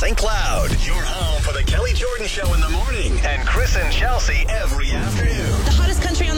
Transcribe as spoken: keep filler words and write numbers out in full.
Saint Cloud. Your home for the Kelly Jordan Show in the morning and Chris and Chelsea every afternoon. The hottest country on